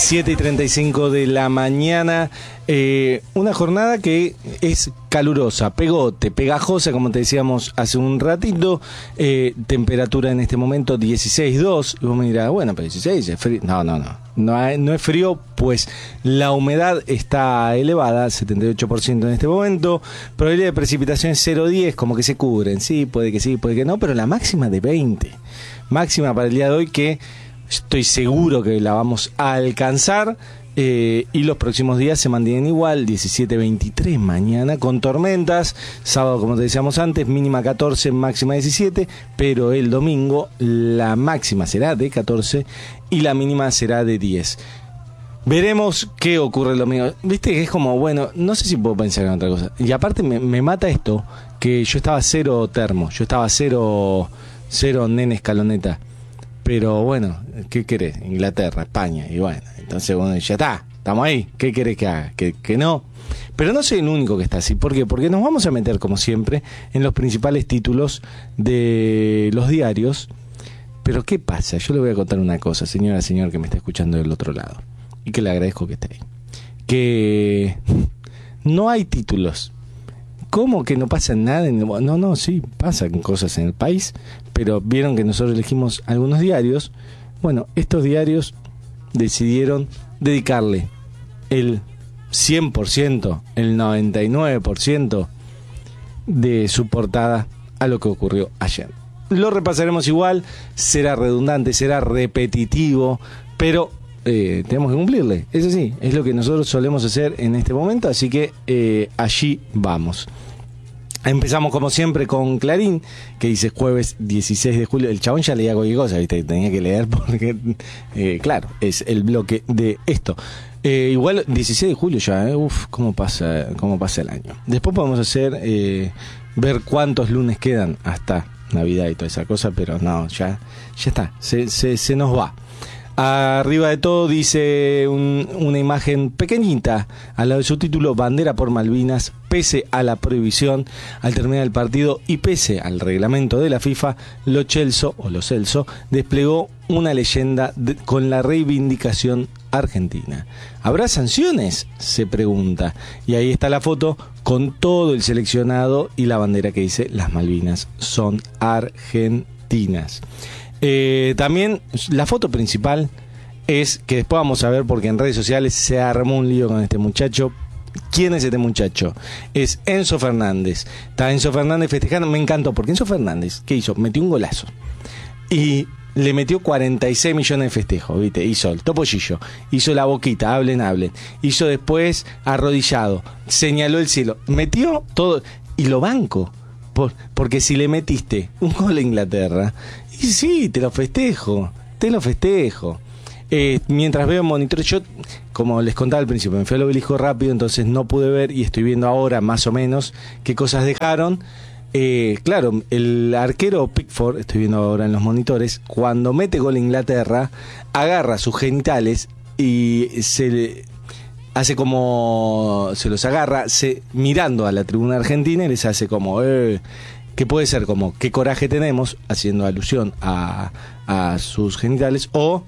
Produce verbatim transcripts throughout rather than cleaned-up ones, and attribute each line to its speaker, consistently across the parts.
Speaker 1: siete y treinta y cinco de la mañana. Eh, una jornada que es calurosa, pegote, pegajosa, como te decíamos hace un ratito. Eh, temperatura en este momento dieciséis punto dos. Y vos me dirás, bueno, pero dieciséis es frío. No, no, no. No, hay, no es frío, pues la humedad está elevada, setenta y ocho por ciento en este momento. Probabilidad de precipitación es cero punto diez, como que se cubren. Sí, puede que sí, puede que no, pero la máxima de veinte. Máxima para el día de hoy que estoy seguro que la vamos a alcanzar. Eh, y los próximos días se mantienen igual, diecisiete veintitrés mañana con tormentas, sábado como te decíamos antes, mínima catorce, máxima diecisiete, pero el domingo la máxima será de catorce y la mínima será de diez. Veremos qué ocurre el domingo. Viste que es como, bueno, no sé si puedo pensar en otra cosa. Y aparte me, me mata esto, que yo estaba cero termo, yo estaba cero, cero nene escaloneta. Pero bueno, ¿qué querés? Inglaterra, España, y bueno, entonces bueno, ya está, estamos ahí, ¿qué querés que haga? Que, que no. Pero no soy el único que está así, ¿por qué? Porque nos vamos a meter, como siempre, en los principales títulos de los diarios. Pero ¿qué pasa? Yo le voy a contar una cosa, señora, señor que me está escuchando del otro lado, y que le agradezco que esté ahí. Que no hay títulos. ¿Cómo que no pasa nada? En el... No, no, sí, pasan cosas en el país, pero vieron que nosotros elegimos algunos diarios. Bueno, estos diarios decidieron dedicarle el cien por ciento, el noventa y nueve por ciento de su portada a lo que ocurrió ayer. Lo repasaremos igual, será redundante, será repetitivo, pero eh, tenemos que cumplirle. Eso sí, es lo que nosotros solemos hacer en este momento, así que eh, allí vamos. Empezamos como siempre con Clarín, que dice jueves dieciséis de julio. El chabón ya leía cualquier cosa, ¿viste? Tenía que leer porque, eh, claro, es el bloque de esto. Eh, igual dieciséis de julio ya, ¿eh? Uf, cómo pasa, cómo pasa el año. Después podemos hacer, eh, ver cuántos lunes quedan hasta Navidad y toda esa cosa, pero no, ya, ya está, se, se, se nos va. Arriba de todo dice un, una imagen pequeñita al lado de su título: bandera por Malvinas, pese a la prohibición al terminar el partido y pese al reglamento de la FIFA, Lo Celso o Lo Celso desplegó una leyenda de, con la reivindicación argentina. ¿Habrá sanciones?, se pregunta. Y ahí está la foto con todo el seleccionado y la bandera que dice: las Malvinas son argentinas. Eh, también la foto principal es, que después vamos a ver porque en redes sociales se armó un lío con este muchacho. ¿Quién es este muchacho? Es Enzo Fernández. Está Enzo Fernández festejando. Me encantó porque Enzo Fernández, ¿qué hizo? Metió un golazo y le metió cuarenta y seis millones de festejos, ¿viste? Hizo el topollillo, hizo la boquita, hablen, hablen. Hizo después arrodillado, señaló el cielo, metió todo y lo banco. Por, porque si le metiste un gol a Inglaterra, y sí, te lo festejo, te lo festejo. Eh, mientras veo en monitor, yo, como les contaba al principio, me fui al obelisco rápido, entonces no pude ver y estoy viendo ahora más o menos qué cosas dejaron. Eh, claro, el arquero Pickford, estoy viendo ahora en los monitores, cuando mete gol a Inglaterra, agarra sus genitales y se le... hace como, se los agarra se, mirando a la tribuna argentina y les hace como, eh, que puede ser como, qué coraje tenemos, haciendo alusión a, a sus genitales, o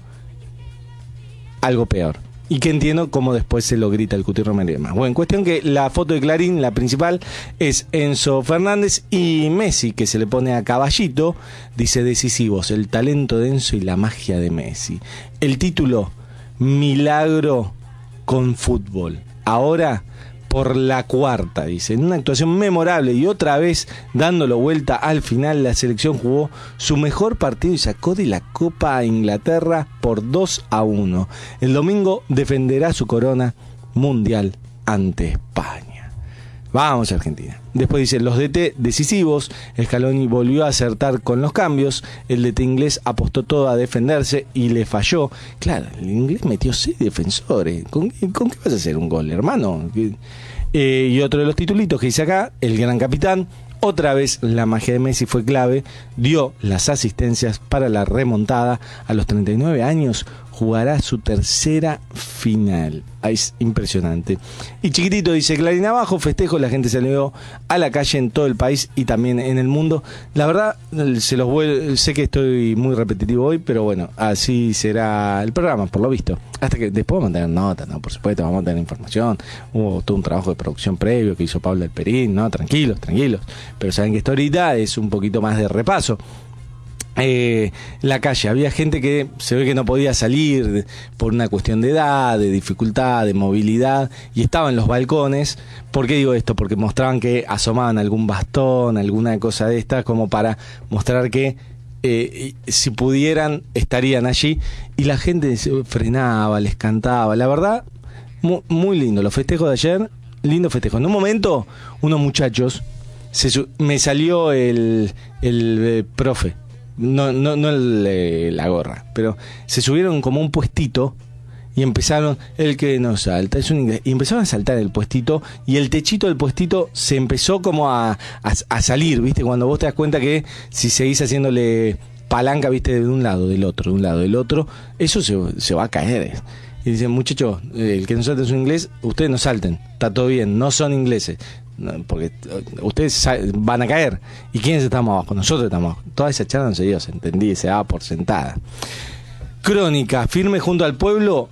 Speaker 1: algo peor. Y que entiendo cómo después se lo grita el Cuti Romero y demás. Bueno, en cuestión que la foto de Clarín, la principal, es Enzo Fernández y Messi, que se le pone a caballito, dice: decisivos, el talento de Enzo y la magia de Messi. El título: milagro con fútbol. Ahora por la cuarta, dice, en una actuación memorable y otra vez dándolo vuelta al final, la selección jugó su mejor partido y sacó de la Copa a Inglaterra por dos a uno. El domingo defenderá su corona mundial ante España. Vamos a Argentina. Después dice: los D T decisivos. Scaloni volvió a acertar con los cambios. El D T inglés apostó todo a defenderse y le falló. Claro, el inglés metió seis defensores. ¿Con, con qué vas a hacer un gol, hermano? Eh, y otro de los titulitos que dice acá: el gran capitán. Otra vez la magia de Messi fue clave. Dio las asistencias para la remontada. A los treinta y nueve años jugará su tercera final. Es impresionante. Y Chiquitito dice: Clarín abajo, festejo, la gente salió a la calle en todo el país y también en el mundo. La verdad, se los vuelvo, sé que estoy muy repetitivo hoy, pero bueno, así será el programa, por lo visto. Hasta que después vamos a tener notas, ¿no? Por supuesto, vamos a tener información. Hubo todo un trabajo de producción previo que hizo Pablo Alperín, ¿no? Tranquilos, tranquilos. Pero saben que esto ahorita es un poquito más de repaso. Eh, la calle, había gente que se ve que no podía salir por una cuestión de edad, de dificultad, de movilidad, y estaban en los balcones. ¿Por qué digo esto? Porque mostraban que asomaban algún bastón, alguna cosa de esta, como para mostrar que eh, si pudieran estarían allí, y la gente se frenaba, les cantaba. La verdad, muy, muy lindo los festejos de ayer, lindo festejo. En un momento, unos muchachos, se, me salió el, el, el profe. No, no, no el, eh, la gorra, pero se subieron como un puestito y empezaron, el que no salta, es un inglés, y empezaron a saltar el puestito, y el techito del puestito se empezó como a, a, a salir, ¿viste? Cuando vos te das cuenta que si seguís haciéndole palanca, ¿viste? De un lado, del otro, de un lado, del otro, eso se, se va a caer. Y dicen: muchachos, el que no salta es un inglés, ustedes no salten, está todo bien, no son ingleses. No, porque ustedes van a caer. ¿Y quiénes estamos abajo? Nosotros estamos abajo. Toda esa charla no se dio, se entendí, se daba por sentada. Crónica, firme junto al pueblo.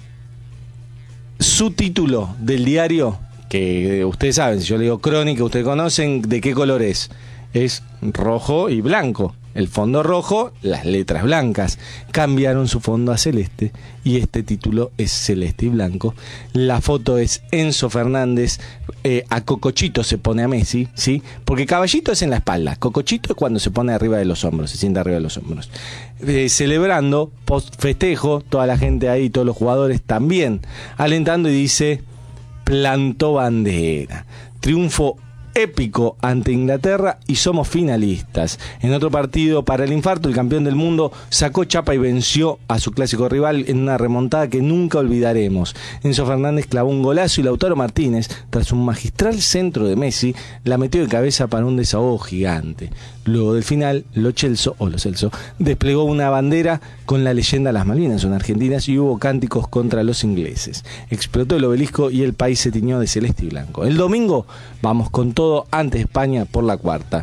Speaker 1: Su título del diario, que ustedes saben, si yo le digo Crónica, ustedes conocen de qué color es. Es rojo y blanco. El fondo rojo, las letras blancas. Cambiaron su fondo a celeste y este título es celeste y blanco. La foto es Enzo Fernández, eh, a Cocochito se pone a Messi, ¿sí? Porque Caballito es en la espalda, Cocochito es cuando se pone arriba de los hombros, se sienta arriba de los hombros. Eh, celebrando, post festejo, toda la gente ahí, todos los jugadores también, alentando, y dice: plantó bandera. Triunfo épico ante Inglaterra y somos finalistas. En otro partido para el infarto, el campeón del mundo sacó chapa y venció a su clásico rival en una remontada que nunca olvidaremos. Enzo Fernández clavó un golazo y Lautaro Martínez, tras un magistral centro de Messi, la metió de cabeza para un desahogo gigante. Luego del final, Lo Celso, o Lo Celso, desplegó una bandera con la leyenda Las Malvinas son argentinas y hubo cánticos contra los ingleses. Explotó el obelisco y el país se tiñó de celeste y blanco. El domingo vamos con todo ante España por la cuarta.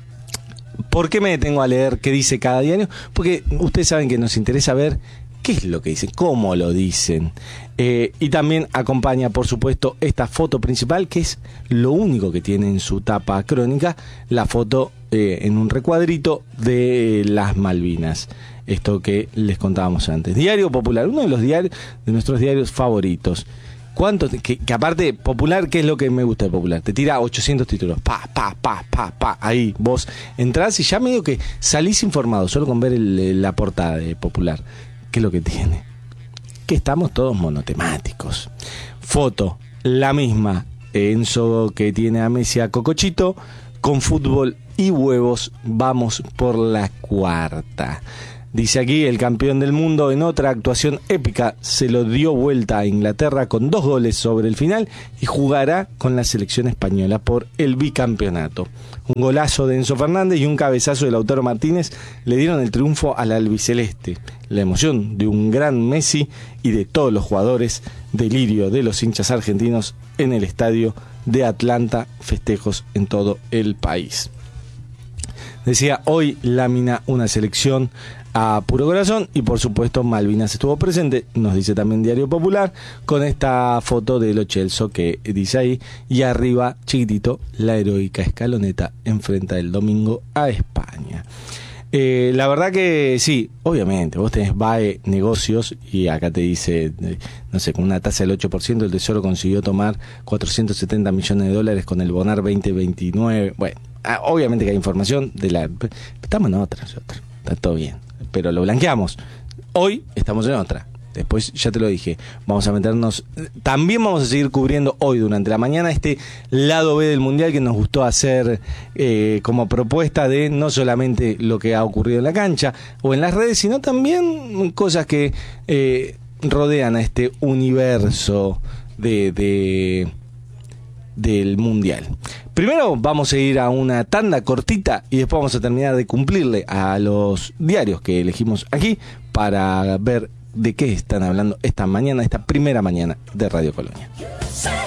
Speaker 1: ¿Por qué me detengo a leer qué dice cada diario? Porque ustedes saben que nos interesa ver qué es lo que dicen, cómo lo dicen. Eh, y también acompaña, por supuesto, esta foto principal, que es lo único que tiene en su tapa crónica, la foto eh, en un recuadrito de las Malvinas. Esto que les contábamos antes. Diario Popular, uno de los diarios, de nuestros diarios favoritos. ¿Cuánto? Que, que aparte, Popular, ¿qué es lo que me gusta de Popular? Te tira ochocientos títulos, pa, pa, pa, pa, pa, ahí vos entrás y ya medio que salís informado, solo con ver el, la portada de Popular. ¿Qué es lo que tiene? Que estamos todos monotemáticos. Foto, la misma, Enzo que tiene a Messi, a Cocochito, con fútbol y huevos, vamos por la cuarta. Dice aquí: el campeón del mundo en otra actuación épica se lo dio vuelta a Inglaterra con dos goles sobre el final y jugará con la selección española por el bicampeonato. Un golazo de Enzo Fernández y un cabezazo de Lautaro Martínez le dieron el triunfo al albiceleste. La emoción de un gran Messi y de todos los jugadores, delirio de los hinchas argentinos en el estadio de Atlanta, festejos en todo el país. Decía, hoy lámina una selección a puro corazón y por supuesto Malvinas estuvo presente, nos dice también Diario Popular, con esta foto de Lo Celso que dice ahí, y arriba, chiquitito, la heroica escaloneta enfrenta el domingo a España. Eh, la verdad que sí, obviamente, vos tenés B A E Negocios y acá te dice, no sé, con una tasa del ocho por ciento el Tesoro consiguió tomar cuatrocientos setenta millones de dólares con el Bonar veinte veintinueve. Bueno, obviamente que hay información de la... Estamos en otra nosotros, está todo bien, pero lo blanqueamos. Hoy estamos en otra. Después, ya te lo dije, vamos a meternos... También vamos a seguir cubriendo hoy durante la mañana este lado B del Mundial que nos gustó hacer eh, como propuesta de no solamente lo que ha ocurrido en la cancha o en las redes, sino también cosas que eh, rodean a este universo de, de del Mundial. Primero vamos a ir a una tanda cortita y después vamos a terminar de cumplirle a los diarios que elegimos aquí para ver de qué están hablando esta mañana, esta primera mañana de Radio Colonia.